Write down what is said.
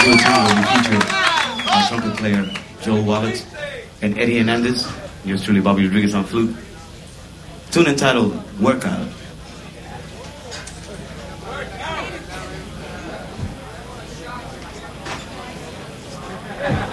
do a tune where we feature our trumpet player Joel Wallace and Eddie Hernandez. Yours truly, Bobby Rodriguez on flute. Tune entitled Workout. Yeah.